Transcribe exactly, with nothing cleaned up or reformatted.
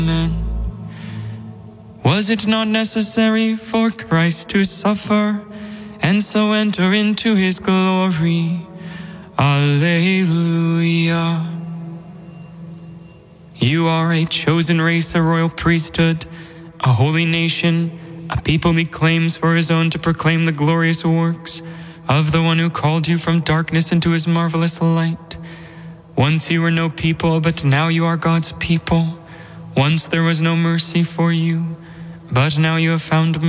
Amen. Was it not necessary for Christ to suffer and so enter into his glory? Alleluia. You are a chosen race, a royal priesthood, a holy nation, a people he claims for his own to proclaim the glorious works of the one who called you from darkness into his marvelous light. Once you were no people, but now you are God's people. Once there was no mercy for you, but now you have found